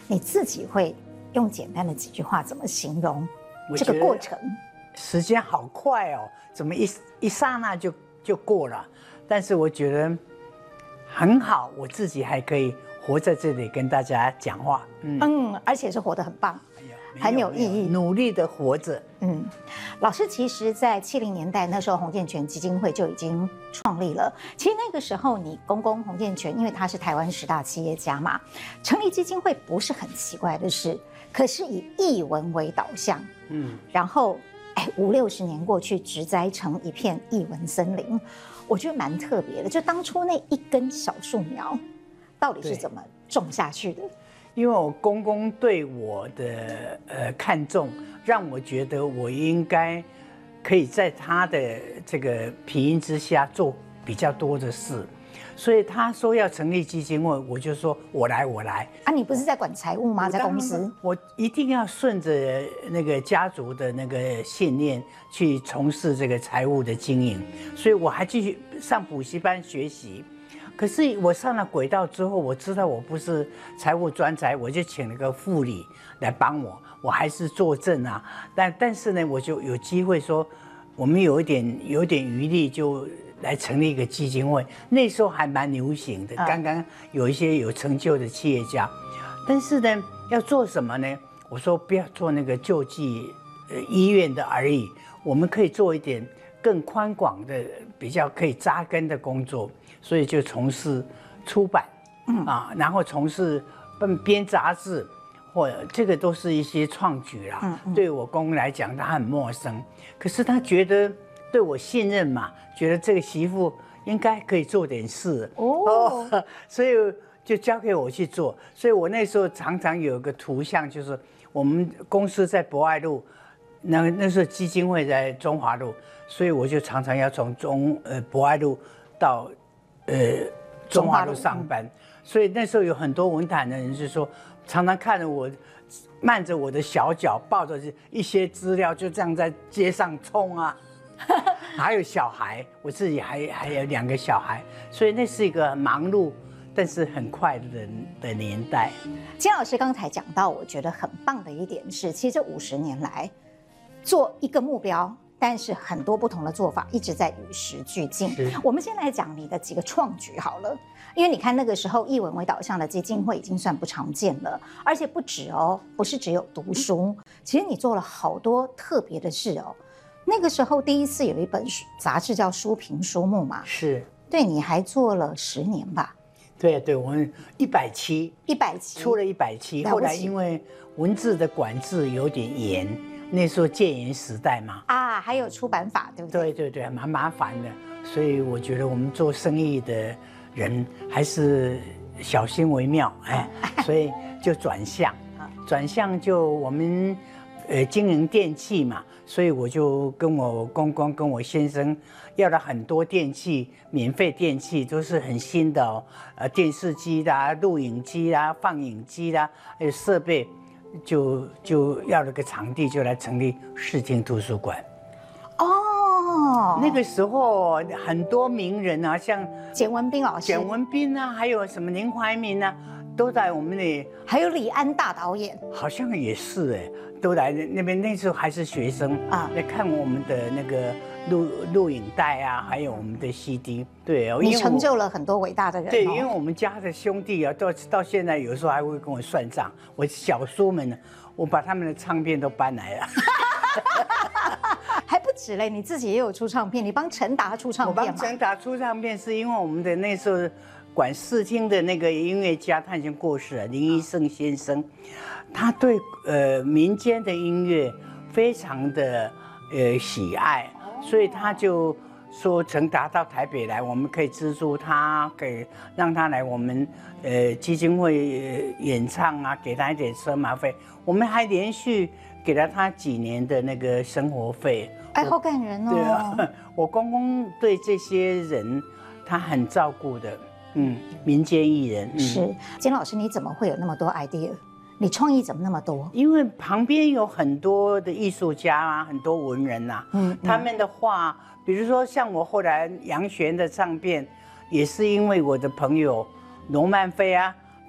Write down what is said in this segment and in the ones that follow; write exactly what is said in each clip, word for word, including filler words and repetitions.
你自己会用简单的几句话怎么形容这个过程？ 时间好快哦，怎么一一刹那就就过了？但是我觉得很好，我自己还可以活在这里跟大家讲话。 嗯, 嗯而且是活得很棒，很有意义， 努力的活着。 嗯，老师其实，在七零年代那时候，洪建全基金会就已经创立了。其实那个时候，你公公洪建全，因为他是台湾十大企业家嘛，成立基金会不是很奇怪的事。可是以艺文为导向，嗯，然后哎，五六十年过去，植栽成一片艺文森林，我觉得蛮特别的。就当初那一根小树苗，到底是怎么种下去的？ 因为我公公对我的呃看重，让我觉得我应该可以在他的这个庇荫之下做比较多的事，所以他说要成立基金会，我就说我来我来啊！你不是在管财务吗？在公司， 我一定要顺着那个家族的那个信念去从事这个财务的经营，所以我还继续上补习班学习。可是我上了轨道之后，我知道我不是财务专才，我就请了个副理来帮我，我还是作证啊。但但是呢，我就有机会说，我们有一点有一点余力，就来成立一个基金会。那时候还蛮流行的，刚刚有一些有成就的企业家。但是呢，要做什么呢？我说不要做那个救济呃医院的而已，我们可以做一点更宽广的、比较可以扎根的工作。所以就从事出版，嗯啊，然后从事编杂志，或这个都是一些创举啦。嗯嗯对我公公来讲，他很陌生，可是他觉得对我信任嘛，觉得这个媳妇应该可以做点事哦，哦所以就交给我去做。所以我那时候常常有一个图像，就是我们公司在博爱路，那那时候基金会在中华路，所以我就常常要从中呃博爱路到。呃，中华路上班，所以那时候有很多文坛的人就说，常常看着我，慢着我的小脚，抱着一些资料，就这样在街上冲啊。还有小孩，我自己还还有两个小孩，所以那是一个忙碌但是很快乐的年代。 金老师刚才讲到，我觉得很棒的一点是，其实这五十年来，做一个目标。但是很多不同的做法一直在与时俱进。我们先来讲你的几个创举好了，因为你看那个时候艺文为导向的基金会已经算不常见了，而且不止哦，不是只有读书，其实你做了好多特别的事哦。那个时候第一次有一本杂志叫《书评书目》嘛， 是， 对，你还做了十年吧？ 对对，我们一百期， 一百期出了一百期，后来因为文字的管制有点严。那时候戒严时代嘛， 啊，还有出版法，对不对？ 对对对，蛮麻烦的，所以我觉得我们做生意的人还是小心为妙，哎，所以就转向，转向就我们呃经营电器嘛，所以我就跟我公公跟我先生要了很多电器，免费电器都是很新的哦，呃电视机啦、录影机啦、放映机啦，还有设备。就就要了个场地，就来成立视听图书馆。哦，那个时候很多名人啊，像简文彬老师、 简文彬啊，还有什么林怀民啊，都在我们那里。 还有李安大导演， 好像也是哎，都来那边。那时候还是学生啊，来看我们的那个录录影带啊，还有我们的 C D。对， 你成就了很多伟大的人、哦。 对，因为我们家的兄弟啊，到到现在有时候还会跟我算账。我小叔们呢，我把他们的唱片都搬来了。 还不止嘞，你自己也有出唱片，你帮陈达出唱片吗？ 我帮陈达出唱片是因为我们的那时候管视听的那个音乐家，他已经过世了，林一胜先生，他对呃民间的音乐非常的呃喜爱，所以他就说陈达到台北来，我们可以资助他，给让他来我们呃基金会演唱啊，给他一点车马费，我们还连续给了他几年的那个生活费。 哎，好感人哦！ 对啊，我公公对这些人他很照顾的。嗯，民间艺人、嗯、 是金老师，你怎么会有那么多 idea？ 你创意怎么那么多？ 因为旁边有很多的艺术家啊，很多文人啊，嗯，他们的画，比如说像我后来杨璇的唱片，也是因为我的朋友罗曼菲啊，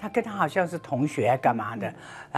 他跟他好像是同学，干嘛的？